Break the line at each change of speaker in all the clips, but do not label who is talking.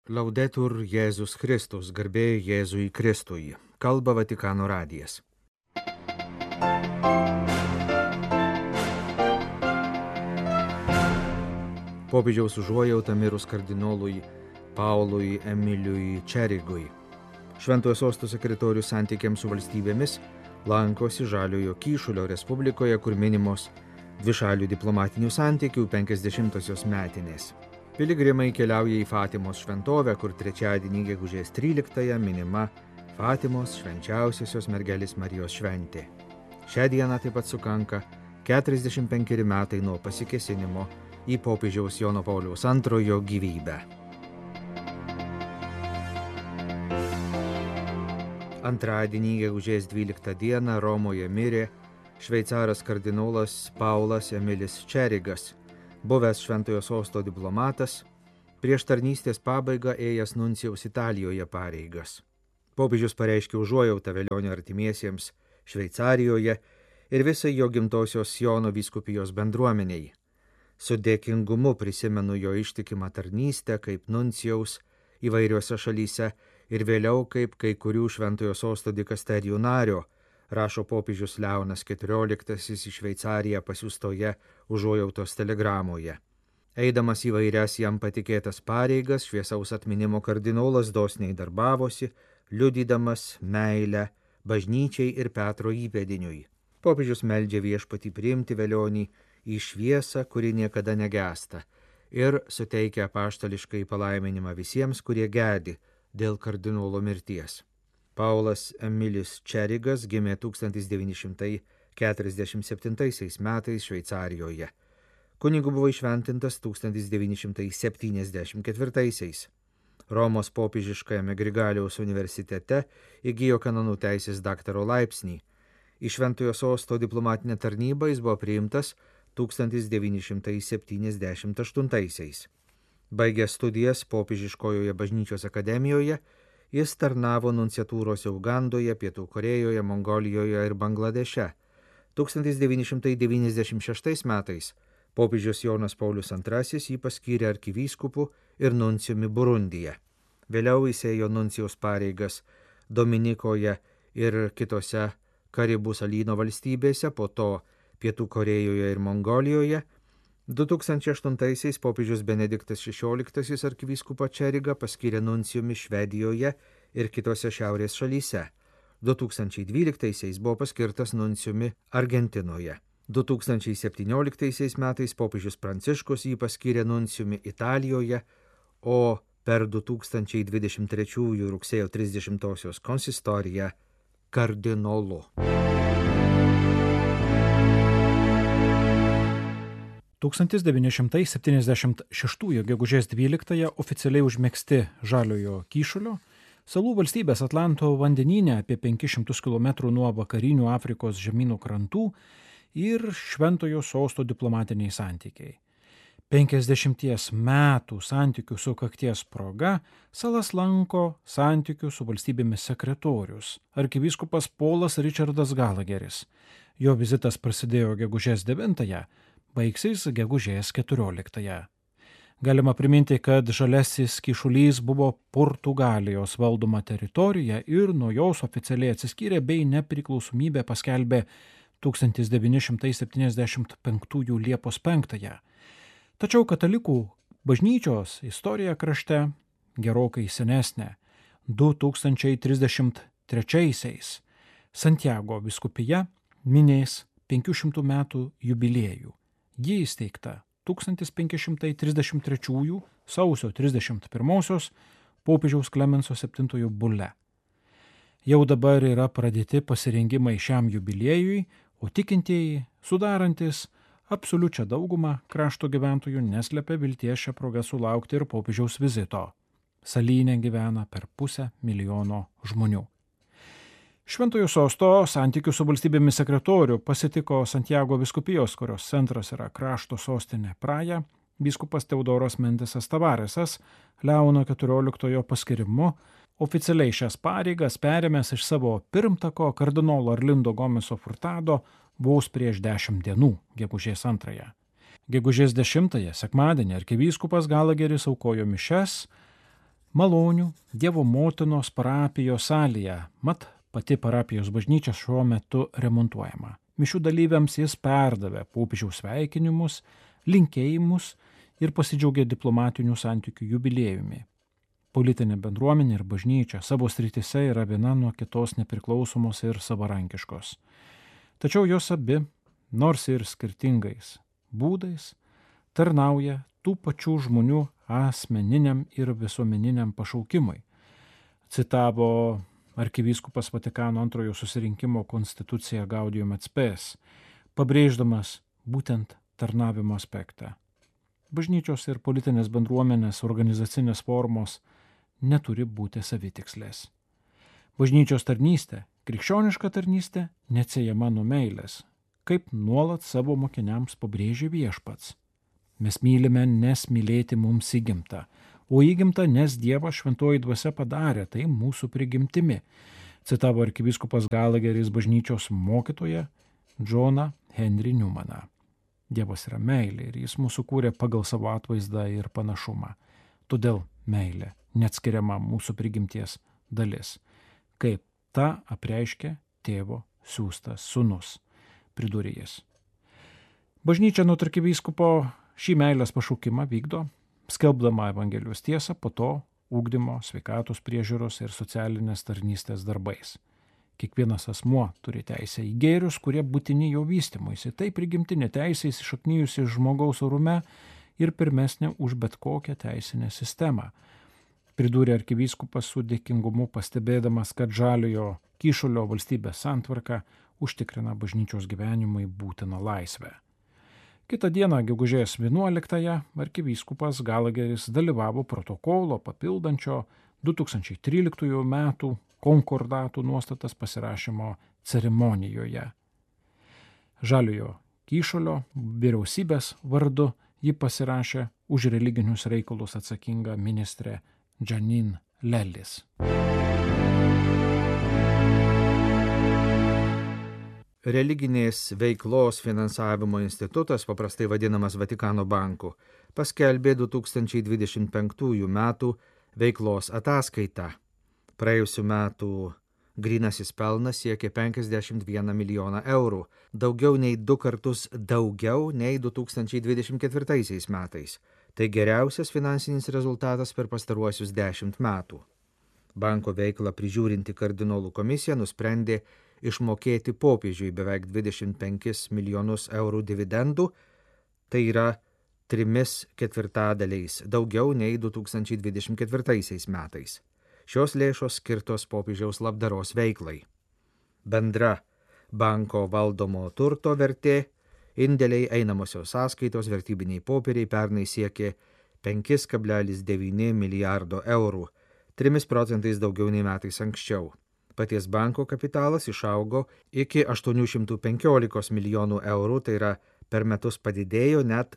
Laudetur Jėzus Kristus, garbė Jėzui Kristui. Kalba Vatikano radijas. Popiežiaus užuojauta mirus kardinolui Paului Emiliui Čerigui. Šventojo sosto sekretorius santykiams su valstybėmis lankosi Žaliojo Kyšulio Respublikoje, kur minimos dvišalių diplomatinių santykių 50-osios metinės. Piligrimai keliauja į Fatimos šventovę, kur trečiadienį gegužės 13-ąją minima Fatimos švenčiausiosios mergelės Marijos šventė. Šią dieną taip pat sukanka 45 metai nuo pasikėsinimo į popiežiaus Jono Pauliaus II gyvybę. Antradienį gegužės 12 dieną Romoje mirė šveicaras kardinolas Paulas Emilis Čerigas, buvęs Šventojo sosto diplomatas, prieš tarnystės pabaigą ėjęs nuncijaus Italijoje pareigas. Popiežius pareiškė užuojautą Velionio artimiesiems Šveicarijoje ir visai jo gimtosios Siono vyskupijos bendruomeniai. Su dėkingumu prisimenu jo ištikimą tarnystę kaip nuncijaus įvairiose šalyse ir vėliau kaip kai kurių Šventojo sosto dikasterijų nario, rašo popiežius Leonas XIV į Šveicariją pasiųstoje užuojautos telegramoje. Eidamas įvairias jam patikėtas pareigas, šviesaus atminimo kardinolas dosniai darbavosi, liudydamas meilę bažnyčiai ir Petro įpėdiniui. Popiežius meldžia viešpatį priimti Velionį į šviesą, kuri niekada negęsta, ir suteikia apaštališkai palaiminimą visiems, kurie gedi dėl kardinolo mirties. Paulas Emilis Čerigas gimė 1947 metais Šveicarijoje. Kunigu buvo įšventintas 1974. Romos popiežiškajame Grigaliaus universitete įgijo kanonų teisės daktaro laipsnį. Į Šventojo sosto diplomatinę tarnybą jis buvo priimtas 1978. Baigęs studijas popiežiškojoje bažnyčios akademijoje, jis tarnavo nunciatūrose Ugandoje, Pietų Korėjoje, Mongolijoje ir Bangladeše. 1996 metais popiežius Jonas Paulius II jį paskyrė arkivyskupu ir nuncijumi Burundyje. Vėliau jis ėjo nuncijaus pareigas Dominikoje ir kitose Karibų salyno valstybėse, po to Pietų Korėjoje ir Mongolijoje. 2008 popiežius Benediktas XVI arkivyskupą Čerigą paskyrė nuncijumi Švedijoje ir kitose šiaurės šalyse. 2012 buvo paskirtas nuncijumi Argentinoje. 2017 metais popiežius Pranciškus jį paskyrė nuncijumi Italijoje, o per 2023 rugsėjo 30-osios konsistoriją kardinolu.
1976 gegužės 12 oficialiai užmegzti Žaliojo Kyšulio, salų valstybės Atlanto vandenyne apie 500 km nuo vakarinių Afrikos žemynų krantų ir Šventojo sosto diplomatiniai santykiai. 50 metų santykių sukakties proga salas lanko santykių su valstybėmis sekretorius, arkivyskupas Polas Richardas Galageris. Jo vizitas prasidėjo gegužės 9, baigsis gegužės 14. Galima priminti, kad Žaliasis Kyšulys buvo Portugalijos valdoma teritorija ir nuo jos oficialiai atsiskyrė bei nepriklausomybę paskelbė 1975 Liepos 5. Tačiau katalikų bažnyčios istorija krašte gerokai senesnė. 2033 Santiago vyskupija minės 500 metų jubiliejų. Ji įsteigta 1533 sausio 31 popiežiaus Klemenso VII bule. Jau dabar yra pradėti pasirengimai šiam jubiliejui, o tikintieji, sudarantis absoliučią daugumą krašto gyventojų, neslepia vilties šią progą sulaukti ir popiežiaus vizito. Salyne gyvena per 500 000 žmonių. Šventojo sosto santykių su valstybėmis sekretorių pasitiko Santiago vyskupijos, kurios centras yra krašto sostinė Praja, vyskupas Teodoras Mendesas Tavaresas, Leono XIV paskirimu, oficialiai šias pareigas perėmęs iš savo pirmtako kardinolo Arlindo Gomeso Furtado vos prieš 10 dienų, gegužės 2. Gegužės 10 sekmadienį arkivyskupas Galageris aukojo mišias Malonių Dievo motinos parapijos salėje, mat pati parapijos bažnyčia šiuo metu remontuojama. Mišių dalyviams jis perdavė popiežiaus sveikinimus, linkėjimus ir pasidžiaugė diplomatinių santykių jubiliejumi. Politinė bendruomenė ir bažnyčia savo srityse yra viena nuo kitos nepriklausomos ir savarankiškos. Tačiau jos abi, nors ir skirtingais būdais, tarnauja tų pačių žmonių asmeniniam ir visuomeniniam pašaukimui, citavo arkivyskupas Vatikano antrojo susirinkimo konstituciją Gaudium et Spes, pabrėždamas būtent tarnavimo aspektą. Bažnyčios ir politinės bendruomenės organizacinės formos neturi būti savitikslės. Bažnyčios tarnystė, krikščioniška tarnystė, neatsiejama nuo meilės, kaip nuolat savo mokiniams pabrėžia Viešpats. Mes mylime, nes mylėti mums įgimta, o įgimta, nes Dievas šventoji dvasia padarė tai mūsų prigimtimi, citavo arkivyskupas Galageris bažnyčios mokytoją Džoną Henry Newmaną. Dievas yra meilė ir jis mūsų kūrė pagal savo atvaizdą ir panašumą. Todėl meilė neatskiriama mūsų prigimties dalis, kaip tą apreiškė tėvo siųstas sūnus, pridūrė jis. Bažnyčia nuo arkivyskupo šį meilės pašaukimą vykdo, skelbdama Evangelijos tiesą, po to ugdymo, sveikatos priežiūros ir socialinės tarnystės darbais. Kiekvienas asmuo turi teisę į gėrius, kurie būtini jo vystymuisi. Tai prigimtinė teisė įsišaknijusi žmogaus orume ir pirmesnė už bet kokią teisinę sistemą. Pridūrė arkivyskupas su dėkingumu, pastebėdamas, kad žaliojo kyšulio valstybės santvarka užtikrina bažnyčios gyvenimui būtiną laisvę. Kitą dieną, gegužės 11-ąją, arkivyskupas Galageris dalyvavo protokolo papildančio 2013 metų konkordatų nuostatas pasirašymo ceremonijoje. Žaliojo kyšulio vyriausybės vardu ji pasirašė už religinius reikalus atsakinga ministrė Janine Lelis.
Religinės veiklos finansavimo institutas, paprastai vadinamas Vatikano banku, paskelbė 2025 metų veiklos ataskaitą. Praėjusių metų grynasis pelnas siekė 51 milijoną eurų, daugiau nei 2 kartus daugiau nei 2024 metais. Tai geriausias finansinis rezultatas per pastaruosius 10 metų. Banko veiklą prižiūrinti kardinolų komisija nusprendė išmokėti popiežiui beveik 25 milijonus eurų dividendų, tai yra 3/4 daugiau nei 2024 metais. Šios lėšos skirtos popiežiaus labdaros veiklai. Bendra banko valdomo turto vertė, indėliai, einamosios sąskaitos, vertybiniai popieriai pernai siekė 5,9 milijardo eurų, 3% daugiau nei metais anksčiau. Paties banko kapitalas išaugo iki 815 milijonų eurų, tai yra per metus padidėjo net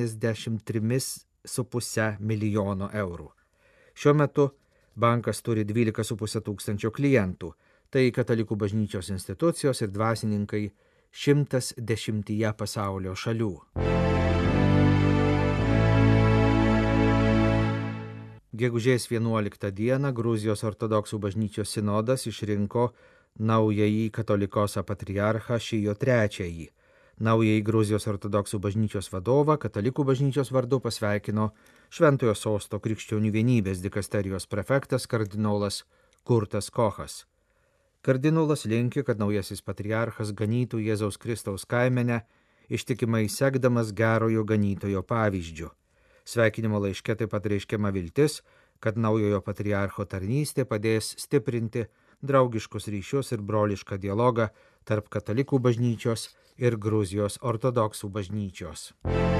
83,5 milijono eurų. Šiuo metu bankas turi 12,5 tūkstančio klientų, tai katalikų bažnyčios institucijos ir dvasininkai 110 pasaulio šalių. Gegužės 11 dieną Gruzijos ortodoksų bažnyčios sinodas išrinko naująjį katolikosą patriarchą Šijo III. Naująjį Gruzijos ortodoksų bažnyčios vadovą katalikų bažnyčios vardu pasveikino Šventojo sosto krikščionių vienybės dikasterijos prefektas kardinolas Kurtas Kochas. Kardinolas linki, kad naujasis patriarchas ganytų Jėzaus Kristaus kaimenę, ištikimai sekdamas gerojo ganytojo pavyzdžiu. Sveikinimo laiške taip pat reiškiama viltis, kad naujojo patriarcho tarnystė padės stiprinti draugiškus ryšius ir brolišką dialogą tarp katalikų bažnyčios ir Gruzijos ortodoksų bažnyčios.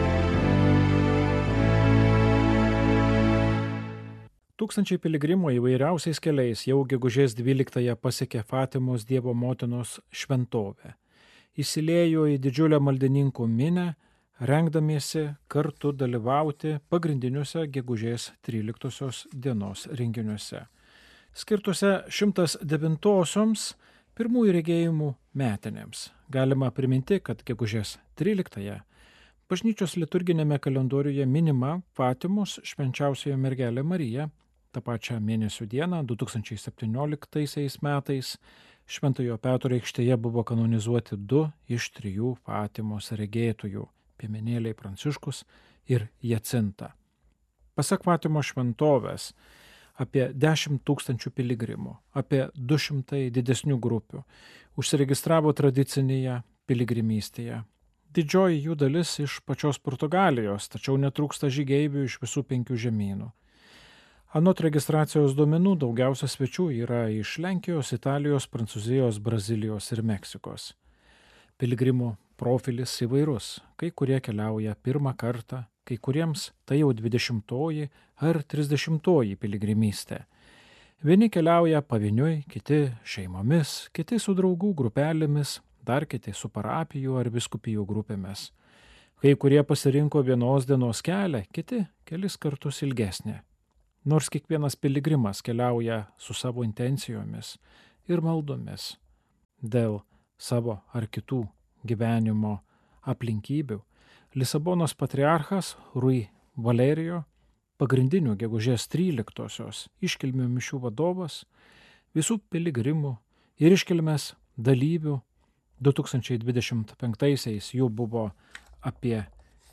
Tūkstančiai piligrimų įvairiausiais keliais jau gegužės 12-ąją pasiekė Fatimos Dievo motinos šventovę. Įsiliejo į didžiulę maldininkų minią, rengdamiesi kartu dalyvauti pagrindiniuose gegužės 13 dienos renginiuose, skirtuose 109-osioms pirmųjų regėjimų metinėms. Galima priminti, kad gegužės 13-ąją bažnyčios liturginėme kalendoriuje minima Fatimos švenčiausioji mergelė Marija, tą pačią mėnesio dieną 2017 metais Šventojo Petro aikštėje buvo kanonizuoti 2 iš 3 Fatimos regėtojų – piemenėliai Pranciškus ir Jacinta. Pasak Fatimos šventovės, apie 10 000 piligrimų, apie 200 didesnių grupių užsiregistravo tradicinėje piligrimystėje. Didžioji jų dalis iš pačios Portugalijos, tačiau netrūksta žygeivių iš visų 5 žemynų. Anot registracijos duomenų daugiausia svečių yra iš Lenkijos, Italijos, Prancūzijos, Brazilijos ir Meksikos. Piligrimų profilis įvairus, kai kurie keliauja pirmą kartą, kai kuriems tai jau 20 ar 30 piligrimystė. Vieni keliauja pavieniui, kiti šeimomis, kiti su draugų grupelėmis, dar kiti su parapijų ar vyskupijų grupėmis. Kai kurie pasirinko vienos dienos kelią, kiti kelis kartus ilgesnį. Nors kiekvienas piligrimas keliauja su savo intencijomis ir maldomis dėl savo ar kitų gyvenimo aplinkybių, Lisabonos patriarchas Rui Valerijo, pagrindinių gegužės 13-osios iškilmių mišių vadovas, visų piligrimų ir iškilmės dalyvių 2025-aisiais jų buvo apie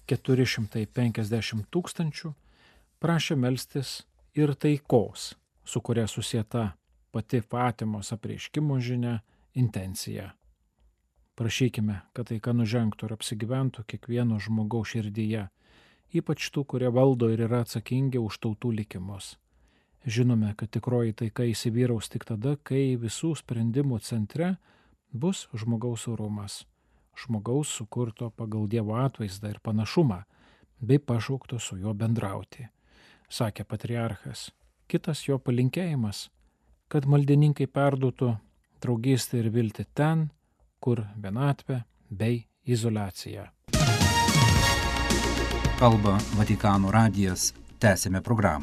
450 000, prašė melstis ir taikos, su kuria susieta pati Fatimos apreiškimo žinia, intencija. Prašykime, kad taika nužengtų ir apsigyventų kiekvieno žmogaus širdyje, ypač tų, kurie valdo ir yra atsakingi už tautų likimus. Žinome, kad tikroji taika įsivyraus tik tada, kai visų sprendimų centre bus žmogaus orumas, žmogaus sukurto pagal Dievo atvaizdą ir panašumą, bei pašaukto su juo bendrauti, sakė patriarchas. Kitas jo palinkėjimas, kad maldininkai perduotų draugystę ir viltį ten, kur vienatvė bei izoliacija.
Kalba Vatikano radijas. Tęsėme programą.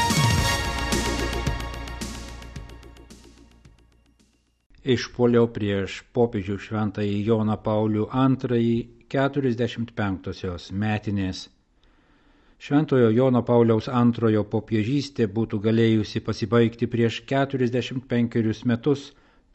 Išpuolio prieš popiežių šventąjį Joną Paulių II 45-osios metinės. Šventojo Jono Pauliaus II popiežystė būtų galėjusi pasibaigti prieš 45 metus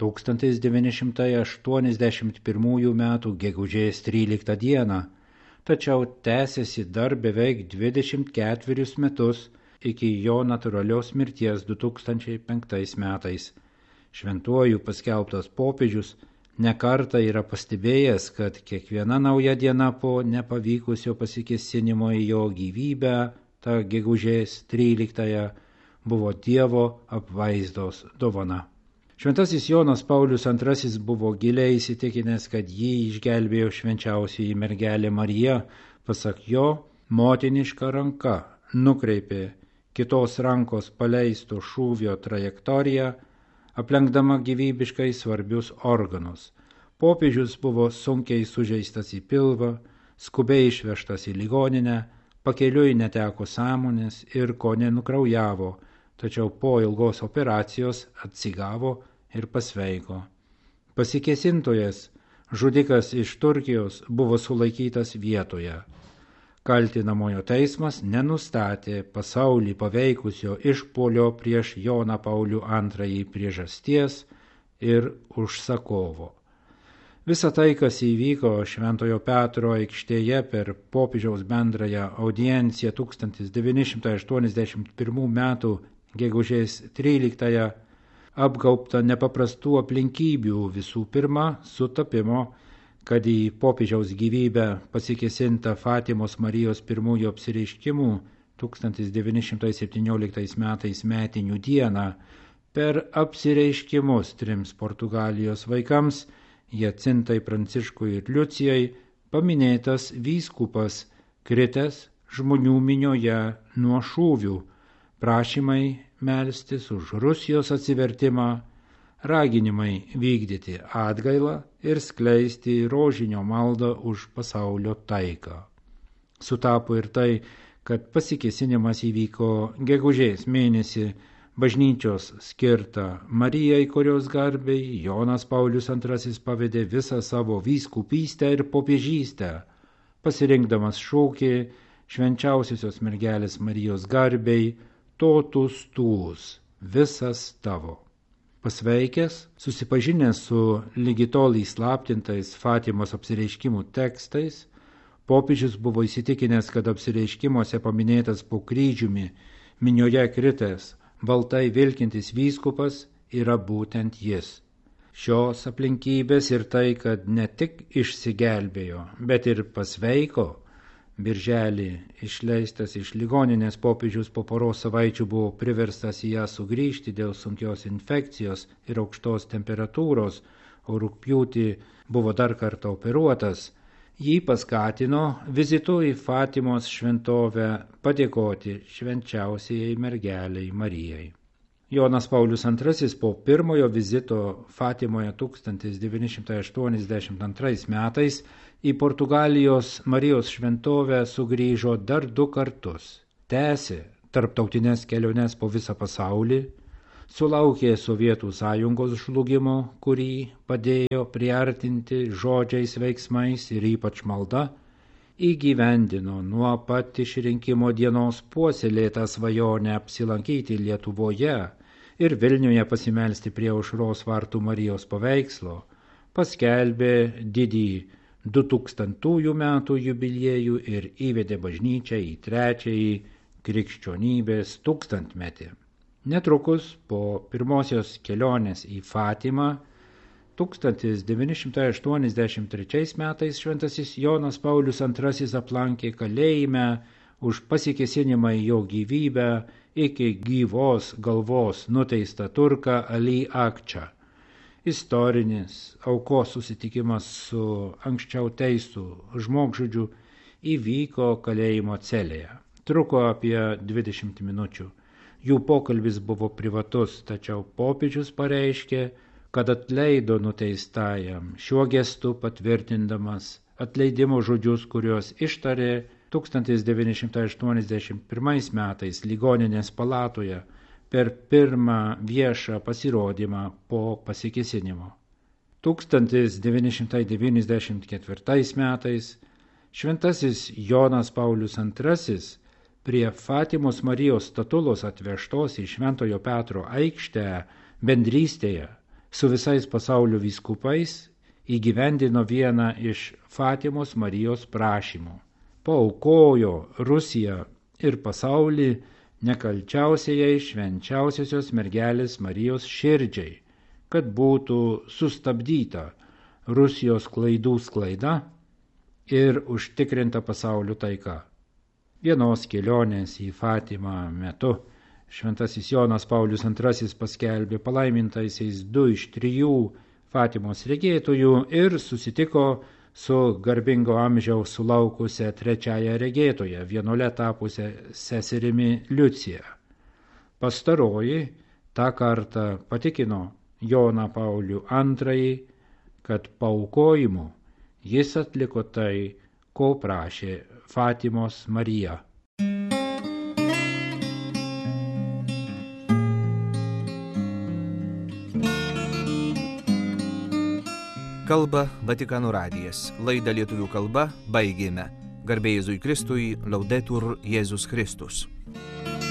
1981 m. gegužės 13 d., tačiau tęsiasi dar beveik 24 metus iki jo natūralios mirties 2005 metais. Šventuoju paskelbtas popiežius nekartą yra pastebėjęs, kad kiekviena nauja diena po nepavykusio pasikėsinimo į jo gyvybę, ta gegužės 13, buvo Dievo apvaizdos dovana. Šventasis Jonas Paulius II buvo giliai įsitikinęs, kad jį išgelbėjo švenčiausioji mergelė Marija, pasak jo, motiniška ranka nukreipė kitos rankos paleisto šūvio trajektoriją, aplenkdama gyvybiškai svarbius organus. Popiežius buvo sunkiai sužeistas į pilvą, skubiai išvežtas į ligoninę, pakeliui neteko sąmonės ir kone nukraujavo, tačiau po ilgos operacijos atsigavo ir pasveiko. Pasikėsintojas, žudikas iš Turkijos, buvo sulaikytas vietoje. Kaltinamojo teismas nenustatė pasaulį paveikusio išpuolio prieš Joną Paulių II priežasties ir užsakovo. Visa tai, kas įvyko Šventojo Petro aikštėje per popiežiaus bendrąją audienciją 1981 m. gegužės 13, apgaubta nepaprastų aplinkybių, visų pirma, sutapimo, kad į popiežiaus gyvybę pasikėsinta Fatimos Marijos pirmųjų apsireiškimų 1917 metais metinių dieną per apsireiškimus 3 Portugalijos vaikams, Jacintai, Pranciškui ir Liucijai, paminėtas vyskupas kritęs žmonių minioje nuo šūvių, prašymai melstis už Rusijos atsivertimą, raginimai vykdyti atgailą ir skleisti rožinio maldą už pasaulio taiką. Sutapo ir tai, kad pasikėsinimas įvyko gegužės mėnesį bažnyčios skirtą Marijai, kurios garbei Jonas Paulius II pavedė visą savo vyskupystę ir popiežystę, pasirinkdamas šūkį švenčiausiosios mergelės Marijos garbei
totus tuus, visas tavo. Pasveikęs, susipažinęs su lygi tol įslaptintais Fatimos apsireiškimų tekstais, popiežius buvo įsitikinęs, kad apsireiškimuose paminėtas po kryžiumi minioje kritęs, baltai vilkintis vyskupas yra būtent jis. Šios aplinkybės ir tai, kad ne tik išsigelbėjo, bet ir pasveiko, birželį išleistas iš ligoninės popiežius po poros savaičių buvo priverstas į ją sugrįžti dėl sunkios infekcijos ir aukštos temperatūros, o rugpjūtį buvo dar kartą operuotas. Jį paskatino vizitu į Fatimos šventovę padėkoti švenčiausiajai mergelei Marijai. Jonas Paulius II po pirmojo vizito Fatimoje 1982 metais į Portugalijos Marijos šventovę sugrįžo dar 2 kartus. Tęsė tarptautinės keliones po visą pasaulį, sulaukė Sovietų sąjungos žlugimo, kurį padėjo priartinti žodžiais, veiksmais ir ypač malda, įgyvendino nuo pat išrinkimo dienos puoselėtą svajonę apsilankyti Lietuvoje ir Vilniuje pasimelsti prie Aušros vartų Marijos paveikslo, paskelbė didįjį 2000 metų jubiliejų ir įvedė bažnyčią į 3. krikščionybės tūkstantmetį. Netrukus po pirmosios kelionės į Fatimą 1983 metais šventasis Jonas Paulius II aplankė kalėjime už pasikėsinimą į jo gyvybę iki gyvos galvos nuteistą turką Ali Akčą. Istorinis aukos susitikimas su anksčiau teistų žmogžudžiu įvyko kalėjimo celėje. Truko apie 20 minučių. Jų pokalbis buvo privatus, tačiau popiežius pareiškė, kad atleido nuteistajam, šiuo gestu patvirtindamas atleidimo žodžius, kuriuos ištarė 1981 metais ligoninės palatoje per pirmą viešą pasirodymą po pasikėsinimo. 1994 metais šventasis Jonas Paulius II prie Fatimos Marijos statulos atvežtos į Šventojo Petro aikštę bendrystėje su visais pasaulio vyskupais įgyvendino vieną iš Fatimos Marijos prašymų. Paaukojo Rusiją ir pasaulį nekalčiausiai švenčiausiosios mergelės Marijos širdžiai, kad būtų sustabdyta Rusijos klaidų sklaida ir užtikrinta pasaulio taika. Vienos kelionės į Fatimą metu šventasis Jonas Paulius II paskelbė palaimintaisiais 2 iš 3 Fatimos regėtojų ir susitiko su garbingo amžiaus sulaukusią 3 regėtoją, vienuole tapusią seserimi Liucija. Pastaroji tą kartą patikino Joną Paulių II, kad paaukojimu jis atliko tai, ko prašė Fatimos Marija.
Kalba Vatikano radijas. Laidą lietuvių kalba baigėme. Garbė Jėzui Kristui, Laudetur Jėzus Kristus.